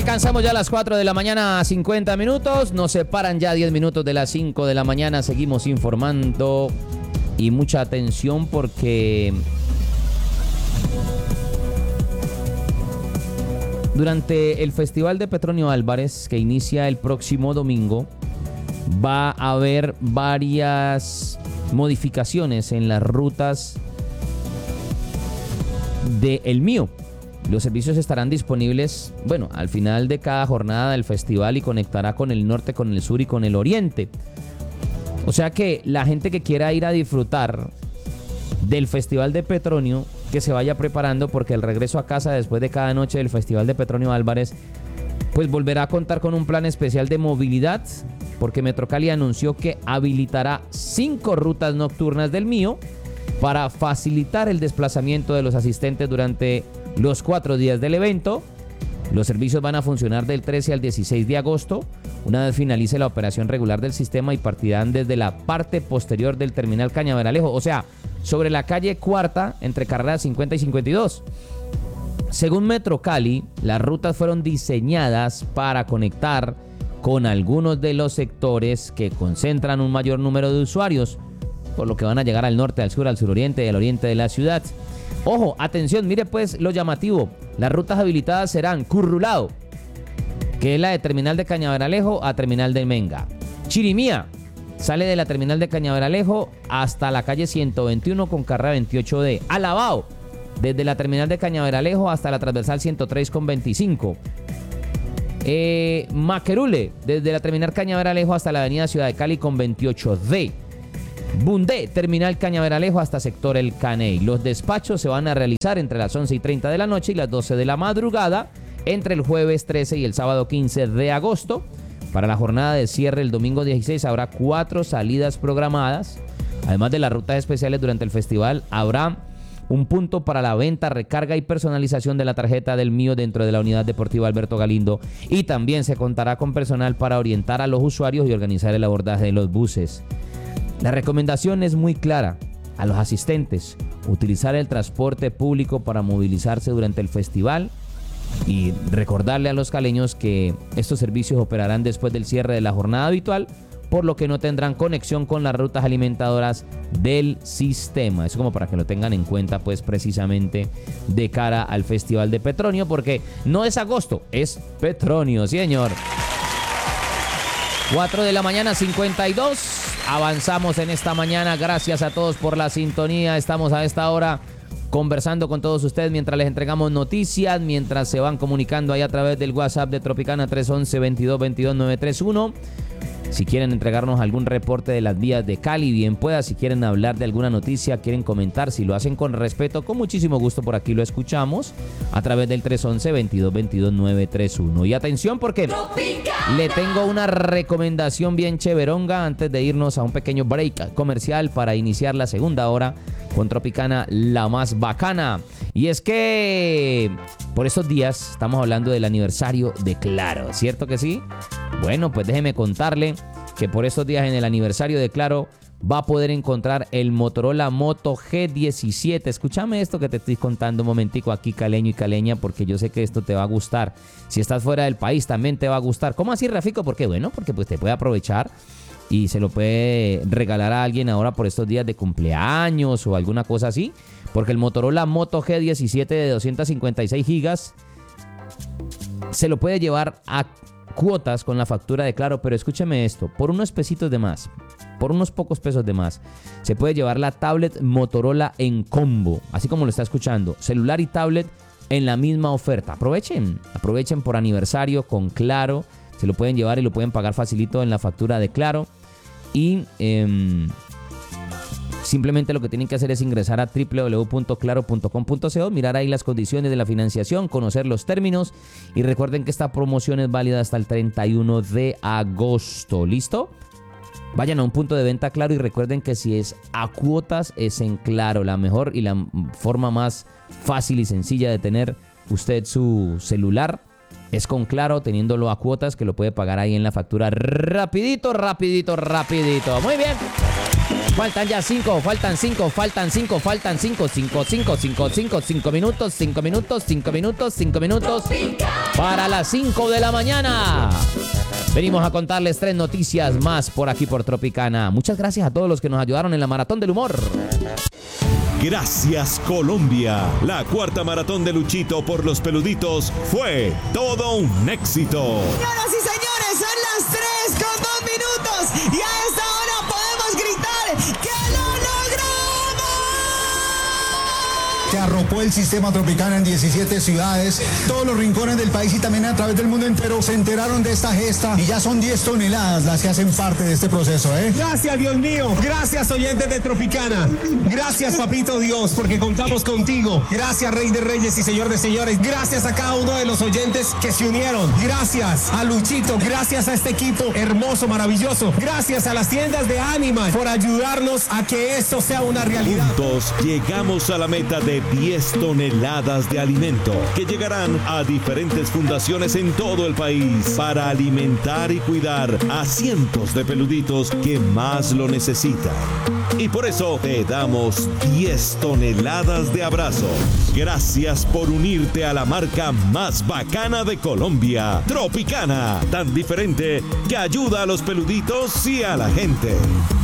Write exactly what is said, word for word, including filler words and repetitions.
Alcanzamos ya las cuatro de la mañana, cincuenta minutos. Nos separan ya diez minutos de las cinco de la mañana. Seguimos informando y mucha atención porque durante el Festival de Petronio Álvarez, que inicia el próximo domingo, va a haber varias modificaciones en las rutas de El Mío. Los servicios estarán disponibles, bueno, al final de cada jornada del festival y conectará con el norte, con el sur y con el oriente. O sea que la gente que quiera ir a disfrutar del Festival de Petronio, que se vaya preparando porque el regreso a casa después de cada noche del Festival de Petronio Álvarez, pues volverá a contar con un plan especial de movilidad, porque Metrocali anunció que habilitará cinco rutas nocturnas del Mío para facilitar el desplazamiento de los asistentes durante los cuatro días del evento. Los servicios van a funcionar del trece al dieciséis de agosto, una vez finalice la operación regular del sistema, y partirán desde la parte posterior del terminal Cañaveralejo, o sea, sobre la calle Cuarta, entre carreras cincuenta y cincuenta y dos. Según Metrocali, las rutas fueron diseñadas para conectar con algunos de los sectores que concentran un mayor número de usuarios, por lo que van a llegar al norte, al sur, al suroriente y al oriente de la ciudad. Ojo, atención, mire pues lo llamativo. Las rutas habilitadas serán Currulao, que es la de terminal de Cañaveralejo a terminal de Menga. Chirimía, sale de la terminal de Cañaveralejo hasta la calle ciento veintiuno con carrera veintiocho D. Alabao, desde la terminal de Cañaveralejo hasta la transversal ciento tres con veinticinco. Eh, Maquerule, desde la terminal Cañaveralejo hasta la avenida Ciudad de Cali con veintiocho D. Bundé, terminal Cañaveralejo hasta sector El Caney. Los despachos se van a realizar entre las once y treinta de la noche y las doce de la madrugada, entre el jueves trece y el sábado quince de agosto. Para la jornada de cierre el domingo dieciséis habrá cuatro salidas programadas. Además de las rutas especiales durante el festival, habrá un punto para la venta, recarga y personalización de la tarjeta del Mío dentro de la unidad deportiva Alberto Galindo, y también se contará con personal para orientar a los usuarios y organizar el abordaje de los buses. La recomendación es muy clara a los asistentes: utilizar el transporte público para movilizarse durante el festival, y recordarle a los caleños que estos servicios operarán después del cierre de la jornada habitual, por lo que no tendrán conexión con las rutas alimentadoras del sistema. Eso como para que lo tengan en cuenta, pues, precisamente de cara al Festival de Petronio, porque no es agosto, es Petronio, sí, señor. cuatro de la mañana, cincuenta y dos. Avanzamos en esta mañana. Gracias a todos por la sintonía. Estamos a esta hora conversando con todos ustedes mientras les entregamos noticias, mientras se van comunicando ahí a través del WhatsApp de Tropicana tres once, veintidós veintidós, nueve tres uno. Si quieren entregarnos algún reporte de las vías de Cali, bien pueda. Si quieren hablar de alguna noticia, quieren comentar, si lo hacen con respeto, con muchísimo gusto por aquí lo escuchamos a través del tres once, veintidós veintidós, nueve tres uno. Y atención, porque Tropicana, le tengo una recomendación bien cheveronga antes de irnos a un pequeño break comercial para iniciar la segunda hora con Tropicana, la más bacana. Y es que por estos días estamos hablando del aniversario de Claro, ¿cierto que sí? Bueno, pues déjeme contarle que por estos días en el aniversario de Claro va a poder encontrar el Motorola Moto G diecisiete. Escúchame esto que te estoy contando un momentico aquí, caleño y caleña, porque yo sé que esto te va a gustar. Si estás fuera del país también te va a gustar. ¿Cómo así, Rafico? ¿Por qué? Bueno, porque pues te puede aprovechar y se lo puede regalar a alguien ahora por estos días de cumpleaños o alguna cosa así, porque el Motorola Moto G diecisiete de doscientos cincuenta y seis gigas se lo puede llevar a cuotas con la factura de Claro. Pero escúcheme esto, por unos pesitos de más, por unos pocos pesos de más, se puede llevar la tablet Motorola en combo, así como lo está escuchando, celular y tablet en la misma oferta. Aprovechen, aprovechen por aniversario con Claro. Se lo pueden llevar y lo pueden pagar facilito en la factura de Claro. Y eh, simplemente lo que tienen que hacer es ingresar a doble u doble u doble u punto claro punto com punto co, mirar ahí las condiciones de la financiación, conocer los términos, y recuerden que esta promoción es válida hasta el treinta y uno de agosto. ¿Listo? Vayan a un punto de venta Claro y recuerden que si es a cuotas es en Claro, la mejor y la forma más fácil y sencilla de tener usted su celular es con Claro, teniéndolo a cuotas, que lo puede pagar ahí en la factura rapidito, rapidito, rapidito. Muy bien. Faltan ya cinco, faltan cinco, faltan cinco, faltan cinco, cinco, cinco, cinco, cinco, cinco minutos, cinco minutos, cinco minutos, cinco minutos para las cinco de la mañana. Venimos a contarles tres noticias más por aquí por Tropicana. Muchas gracias a todos los que nos ayudaron en la Maratón del Humor. Gracias, Colombia. La cuarta maratón de Luchito por los peluditos fue todo un éxito. Señoras y señores, son las tres con dos minutos y a esta hora podemos gritar que lo logramos. Se arropó el sistema Tropicana en diecisiete ciudades, todos los rincones del país y también a través del mundo entero se enteraron de esta gesta y ya son diez toneladas las que hacen parte de este proceso, ¿eh? Gracias, Dios mío. Gracias, oyentes de Tropicana. Gracias, Papito Dios, porque contamos contigo. Gracias, Rey de Reyes y Señor de Señores. Gracias a cada uno de los oyentes que se unieron. Gracias a Luchito. Gracias a este equipo hermoso, maravilloso. Gracias a las tiendas de Animal por ayudarnos a que esto sea una realidad. Juntos llegamos a la meta de diez toneladas de alimento que llegarán a diferentes fundaciones en todo el país para alimentar y cuidar a cientos de peluditos que más lo necesitan. Y por eso te damos diez toneladas de abrazos. Gracias por unirte a la marca más bacana de Colombia, Tropicana, tan diferente que ayuda a los peluditos y a la gente.